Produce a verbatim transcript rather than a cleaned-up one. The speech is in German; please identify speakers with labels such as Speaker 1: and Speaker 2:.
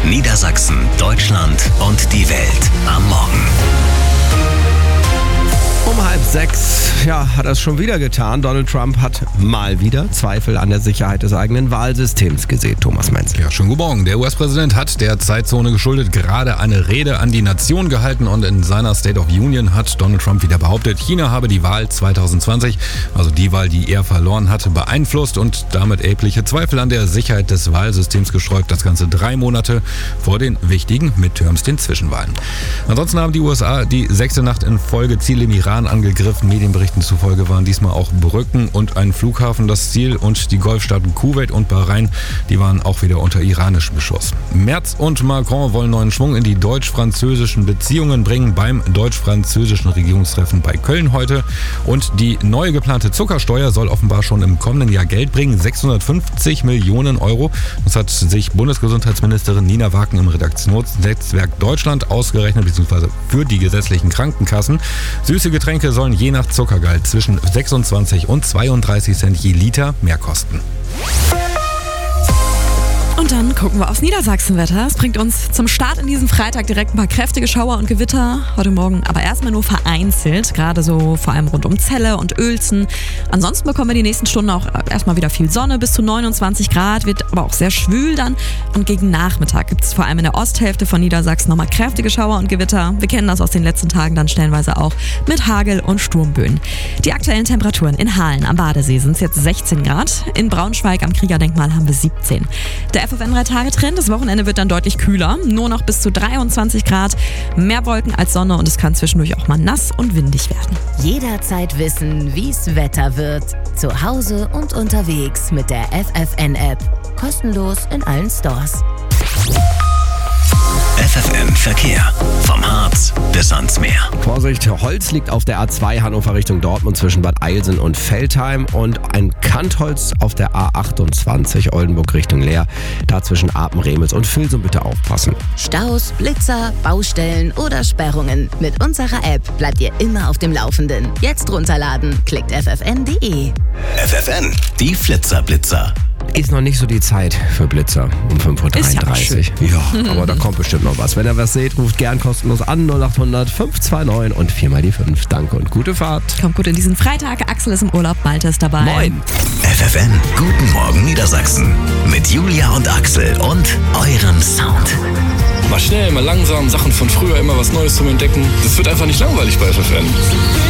Speaker 1: Niedersachsen, Deutschland und die Welt am Morgen.
Speaker 2: Um halb sechs, ja, hat er es schon wieder getan. Donald Trump hat mal wieder Zweifel an der Sicherheit des eigenen Wahlsystems gesehen. Thomas Menzel.
Speaker 3: Ja, schönen guten Morgen. Der U S-Präsident hat der Zeitzone geschuldet gerade eine Rede an die Nation gehalten und in seiner State of Union hat Donald Trump wieder behauptet, China habe die Wahl zwanzig zwanzig, also die Wahl, die er verloren hatte, beeinflusst und damit erhebliche Zweifel an der Sicherheit des Wahlsystems gestreut. Das Ganze drei Monate vor den wichtigen Midterms, den Zwischenwahlen. Ansonsten haben die U S A die sechste Nacht in Folge Ziele im Iran angegriffen. Medienberichten zufolge waren diesmal auch Brücken und ein Flughafen das Ziel und die Golfstaaten Kuwait und Bahrain, die waren auch wieder unter iranischem Beschuss. Merz und Macron wollen neuen Schwung in die deutsch-französischen Beziehungen bringen beim deutsch-französischen Regierungstreffen bei Köln heute. Und die neue geplante Zuckersteuer soll offenbar schon im kommenden Jahr Geld bringen, sechshundertfünfzig Millionen Euro. Das hat sich Bundesgesundheitsministerin Nina Waken im Redaktionsnetzwerk Deutschland ausgerechnet, beziehungsweise für die gesetzlichen Krankenkassen. Süße Getränke sollen je nach Zuckergehalt zwischen sechsundzwanzig und zweiunddreißig Cent je Liter mehr kosten.
Speaker 4: Und dann gucken wir aufs Niedersachsenwetter. Es bringt uns zum Start in diesem Freitag direkt ein paar kräftige Schauer und Gewitter. Heute Morgen aber erstmal nur vereinzelt, gerade so vor allem rund um Celle und Uelzen. Ansonsten bekommen wir die nächsten Stunden auch erstmal wieder viel Sonne, bis zu neunundzwanzig Grad, wird aber auch sehr schwül dann. Und gegen Nachmittag gibt es vor allem in der Osthälfte von Niedersachsen nochmal kräftige Schauer und Gewitter. Wir kennen das aus den letzten Tagen dann stellenweise auch mit Hagel und Sturmböen. Die aktuellen Temperaturen in Halen am Badesee sind es jetzt sechzehn Grad. In Braunschweig am Kriegerdenkmal haben wir siebzehn. Der F F N drei Tage Trend. Das Wochenende wird dann deutlich kühler. Nur noch bis zu dreiundzwanzig Grad. Mehr Wolken als Sonne und es kann zwischendurch auch mal nass und windig werden.
Speaker 5: Jederzeit wissen, wie's Wetter wird. Zu Hause und unterwegs mit der F F N-App. Kostenlos in allen Stores.
Speaker 1: F F N Verkehr. Vom Harz bis ans Meer.
Speaker 2: Vorsicht, Holz liegt auf der A zwei Hannover Richtung Dortmund zwischen Bad Eilsen und Veltheim und ein Kantholz auf der A achtundzwanzig Oldenburg Richtung Leer. Da zwischen Apen-Remels und Vilsum bitte aufpassen.
Speaker 5: Staus, Blitzer, Baustellen oder Sperrungen. Mit unserer App bleibt ihr immer auf dem Laufenden. Jetzt runterladen. Klickt f f n punkt d e.
Speaker 1: F F N, die Flitzer-Blitzer.
Speaker 2: Ist noch nicht so die Zeit für Blitzer um fünf Uhr dreiunddreißig. Ja, ja, aber da kommt bestimmt noch was. Wenn ihr was seht, ruft gern kostenlos an null acht hundert fünf zwei neun und viermal die fünf. Danke und gute Fahrt.
Speaker 4: Kommt gut in diesen Freitag. Axel ist im Urlaub, Malte ist dabei.
Speaker 2: Moin.
Speaker 1: F F N, guten Morgen Niedersachsen. Mit Julia und Axel und eurem Sound.
Speaker 6: Mal schnell, mal langsam, Sachen von früher, immer was Neues zum Entdecken. Das wird einfach nicht langweilig bei F F N.